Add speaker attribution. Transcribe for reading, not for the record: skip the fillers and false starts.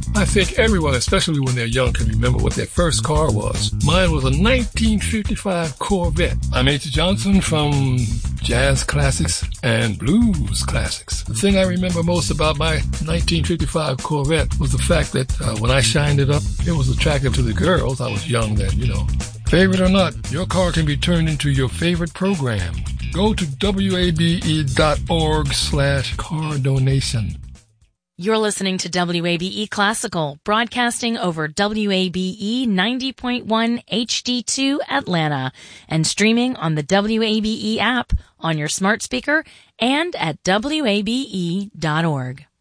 Speaker 1: I think everyone, especially when they're young, can remember what their first car was. Mine was a 1955 Corvette. I'm H. Johnson from Jazz Classics and Blues Classics. The thing I remember most about my 1955 Corvette was the fact that when I shined it up, it was attractive to the girls. I was young then, you know. Favorite or not, your car can be turned into your favorite program. Go to wabe.org/car donation.
Speaker 2: You're listening to WABE Classical, broadcasting over WABE 90.1 HD2 Atlanta and streaming on the WABE app on your smart speaker and at WABE.org.